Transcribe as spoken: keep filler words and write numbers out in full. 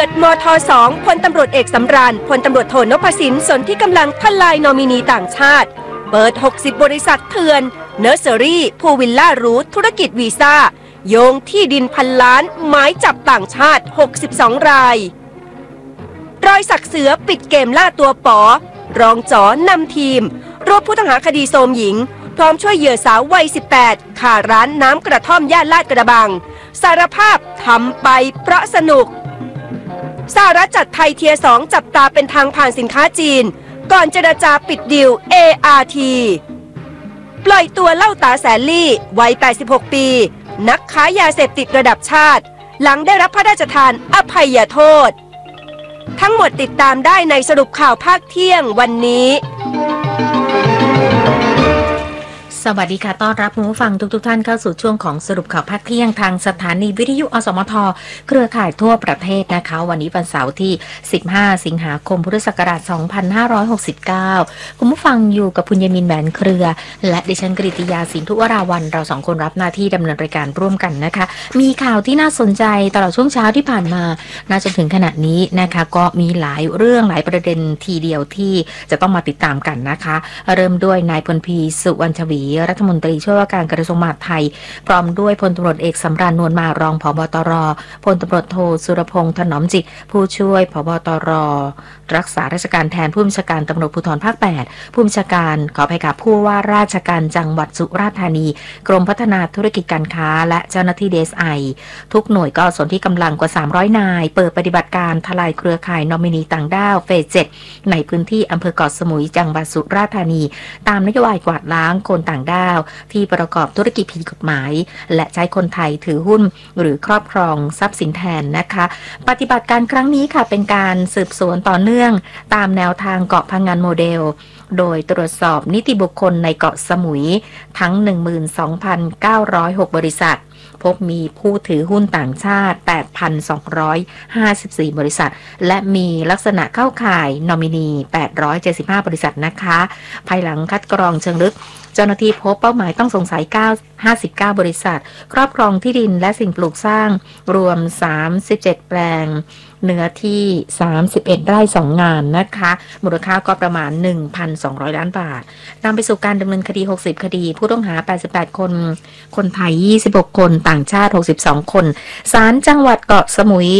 ดมทสองพลตำรวจเอกสำราญพลตำรวจโทนพสินสนที่กำลังทลายนอมินีต่างชาติเปิดหกสิบบริษัทเถื่อนเนอร์เซอรี่พูวิลล่ารูทธุรกิจวีซ่าโยงที่ดินพันล้านหมายจับต่างชาติหกสิบสองรายรอยสักเสือปิดเกมล่าตัวป๋อรองจ๋อนำทีมรวบผู้ต้องหาคดีโทรมหญิงพร้อมช่วยเหยื่อสาววัยสิบแปดข่าร้านน้ำกระท่อมย่านลาดกระบังสารภาพทำไปเพราะสนุกสหรัฐจัดไทยเทียร์สองจับตาเป็นทางผ่านสินค้าจีนก่อนเจรจาปิดดีล เอ อาร์ ที ปล่อยตัวเล่าตาแสนลี่วัยแปดสิบหกปีนักค้ายาเสพติดระดับชาติหลังได้รับพระราชทานอภัยโทษทั้งหมดติดตามได้ในสรุปข่าวภาคเที่ยงวันนี้สวัสดีค่ะต้อนรับผู้ฟังทุกๆ ท, ท่านเข้าสู่ช่วงของสรุปข่าวภาคเที่ยงทางสถานีวิทยุอสมทเครือข่ายทั่วประเทศนะคะวันนี้วันเสาร์ที่สิบห้าสิงหาคมพุทธศักราชสองพันห้าร้อยหกสิบเก้าคุณผู้ฟังอยู่กับคุณยมินแหวนเครือและดิฉันกฤติยาสินทุวราวันเราสองคนรับหน้าที่ดำเนินรายการร่วมกันนะคะมีข่าวที่น่าสนใจตลอดช่วงเช้าที่ผ่านมาน่าจนถึงขณะนี้นะคะก็มีหลายเรื่องหลายประเด็นทีเดียวที่จะต้องมาติดตามกันนะคะเริ่มด้วยนายพลพีสุวรรณชวีรัฐมนตรีช่วยว่าการกระทรวงมหาดไทยพร้อมด้วยพลตำรวจเอกสำราญนวลมารองผบตรพลตำรวจโทสุรพงษ์ถนอมจิตผู้ช่วยผบตรรักษาราชการแทนผู้บัญชาการตำรวจภูธรภาคแปดผู้บัญชาการขออภัยค่ะผู้ว่าราชการจังหวัดสุราษฎร์ธานีกรมพัฒนาธุรกิจการค้าและเจ้าหน้าที่ ดี เอส ไอ ทุกหน่วยก็สนที่กำลังกว่าสามร้อยนายเปิดปฏิบัติการทลายเครือข่ายนอมินีต่างด้าวเฟสเจ็ดในพื้นที่อำเภอเกาะสมุยจังหวัดสุราษฎร์ธานีตามนโยบายกวาดล้างคนต่างด้าวที่ประกอบธุรกิจผิดกฎหมายและใช้คนไทยถือหุ้นหรือครอบครองทรัพย์สินแทนนะคะปฏิบัติการครั้งนี้ค่ะเป็นการสืบสวนต่อเนื่องตามแนวทางเกาะพังงานโมเดลโดยตรวจสอบนิติบุคคลในเกาะสมุยทั้ง หนึ่งหมื่นสองพันเก้าร้อยหก บริษัทพบมีผู้ถือหุ้นต่างชาติ แปดพันสองร้อยห้าสิบสี่ บริษัทและมีลักษณะเข้าข่ายนอมินีแปดร้อยเจ็ดสิบห้าบริษัทนะคะภายหลังคัดกรองเชิงลึกเจ้าหน้าที่พบเป้าหมายต้องสงสัยห้าสิบเก้าบริษัทครอบครองที่ดินและสิ่งปลูกสร้างรวมสามสิบเจ็ดแปลงเนื้อที่สามสิบเอ็ดไร่สองงานนะคะมูลค่าก็ประมาณ หนึ่งพันสองร้อย ล้านบาทนำไปสู่การดำเนินคดีหกสิบคดีผู้ต้องหาแปดสิบแปดคนคนไทยยี่สิบหกคนต่างชาติหกสิบสองคนศาลจังหวัดเกาะสมุย